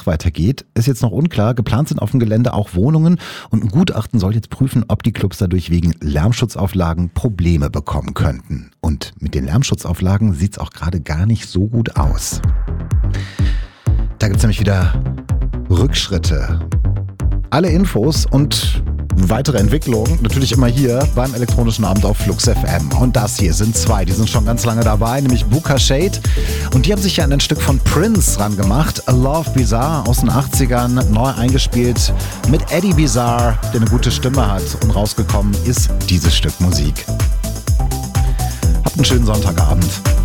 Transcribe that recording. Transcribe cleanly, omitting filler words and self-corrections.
danach weitergeht, ist jetzt noch unklar. Geplant sind auf dem Gelände auch Wohnungen und ein Gutachten soll jetzt prüfen, ob die Clubs dadurch wegen Lärmschutzauflagen Probleme bekommen könnten. Und mit den Lärmschutzauflagen sieht es auch gerade gar nicht so gut aus. Da gibt es nämlich wieder Rückschritte. Alle Infos und weitere Entwicklungen natürlich immer hier beim elektronischen Abend auf Flux FM. Und das hier sind zwei, die sind schon ganz lange dabei, nämlich Buka Shade. Und die haben sich ja an ein Stück von Prince rangemacht. A Love Bizarre aus den 80ern, neu eingespielt mit Eddie Bizarre, der eine gute Stimme hat. Und rausgekommen ist dieses Stück Musik. Habt einen schönen Sonntagabend.